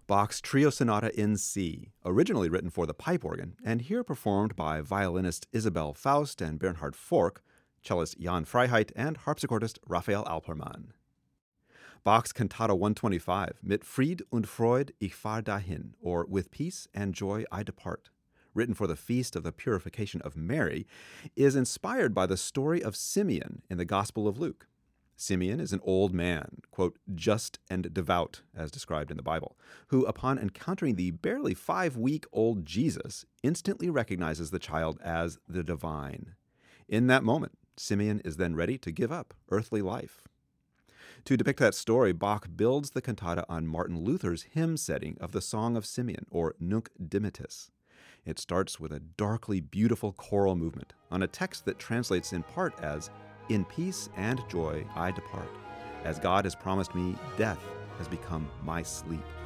Bach's Trio Sonata in C, originally written for the pipe organ, and here performed by violinist Isabel Faust and Bernhard Fork, cellist Jan Freiheit, and harpsichordist Raphael Alpermann. Bach's Cantata 125, Mit Fried und Freud ich fahr dahin, or With Peace and Joy I Depart, written for the Feast of the Purification of Mary, is inspired by the story of Simeon in the Gospel of Luke. Simeon is an old man, quote, just and devout, as described in the Bible, who, upon encountering the barely 5-week-old Jesus, instantly recognizes the child as the divine. In that moment, Simeon is then ready to give up earthly life. To depict that story, Bach builds the cantata on Martin Luther's hymn setting of the Song of Simeon, or Nunc Dimittis. It starts with a darkly beautiful choral movement on a text that translates in part as, In peace and joy I depart. As God has promised me, death has become my sleep.